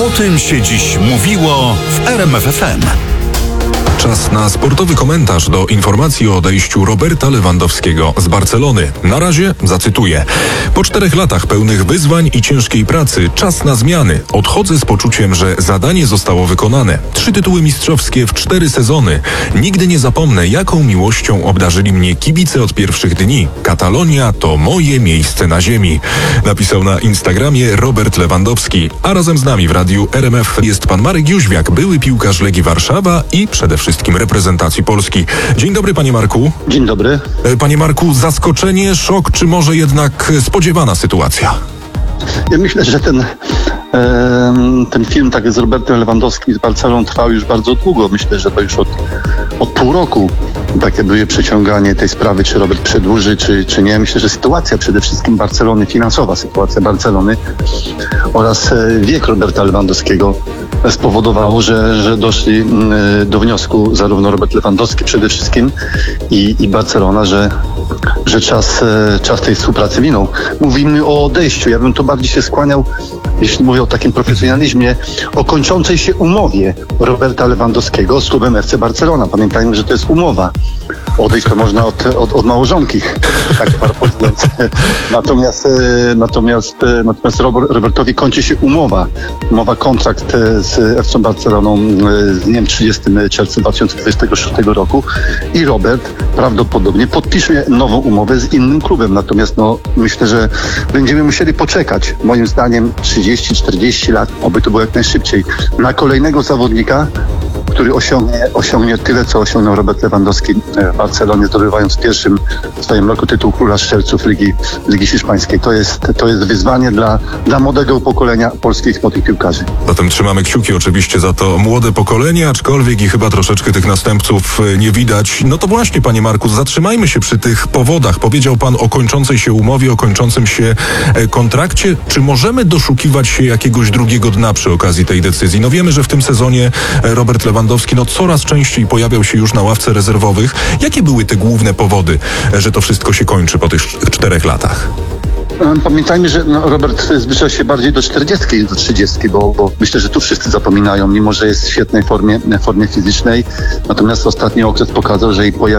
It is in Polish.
O tym się dziś mówiło w RMF FM. Czas na sportowy komentarz do informacji o odejściu Roberta Lewandowskiego z Barcelony. Na razie zacytuję. Po 4 latach pełnych wyzwań i ciężkiej pracy czas na zmiany. Odchodzę z poczuciem, że zadanie zostało wykonane. 3 tytuły mistrzowskie w 4 sezony. Nigdy nie zapomnę, jaką miłością obdarzyli mnie kibice od pierwszych dni. Katalonia to moje miejsce na ziemi. Napisał na Instagramie Robert Lewandowski. A razem z nami w radiu RMF jest pan Marek Jóźwiak, były piłkarz Legii Warszawa i przede wszystkim reprezentacji Polski. Dzień dobry, panie Marku. Dzień dobry. Panie Marku, zaskoczenie, szok, czy może jednak spodziewana sytuacja? Ja myślę, że ten film tak z Robertem Lewandowskim z Barceloną trwał już bardzo długo. Myślę, że to już od pół roku takie były przeciąganie tej sprawy, czy Robert przedłuży, czy nie. Myślę, że sytuacja przede wszystkim Barcelony, finansowa sytuacja Barcelony oraz wiek Roberta Lewandowskiego spowodowało, że doszli do wniosku zarówno Robert Lewandowski przede wszystkim i Barcelona, że czas tej współpracy minął. Mówimy o odejściu. Ja bym to bardziej się skłaniał, jeśli mówię o takim profesjonalizmie, o kończącej się umowie Roberta Lewandowskiego z klubem FC Barcelona. Pamiętajmy, że to jest umowa. Odejść to można od małżonki, tak parafrazując. Natomiast Robertowi kończy się umowa, kontrakt z FC Barceloną z dniem 30 czerwca 2026 roku i Robert prawdopodobnie podpisze nową umowę z innym klubem. Natomiast myślę, że będziemy musieli poczekać, moim zdaniem 30-40 lat, oby to było jak najszybciej, na kolejnego zawodnika, który osiągnie tyle, co osiągnął Robert Lewandowski w Barcelonie, zdobywając w pierwszym swoim roku tytuł króla strzelców Ligi Hiszpańskiej. To jest wyzwanie dla młodego pokolenia polskich młodych piłkarzy. Zatem trzymamy kciuki oczywiście za to młode pokolenie, aczkolwiek i chyba troszeczkę tych następców nie widać. No to właśnie, panie Marku, zatrzymajmy się przy tych powodach. Powiedział pan o kończącej się umowie, o kończącym się kontrakcie. Czy możemy doszukiwać się jakiegoś drugiego dna przy okazji tej decyzji? No wiemy, że w tym sezonie Robert Lewandowski coraz częściej pojawiał się już na ławce rezerwowych. Jakie były te główne powody, że to wszystko się kończy po tych 4 latach? Pamiętajmy, że Robert zbliża się bardziej do 40 niż do 30, bo myślę, że tu wszyscy zapominają, mimo że jest w świetnej formie fizycznej. Natomiast ostatni okres pokazał, że i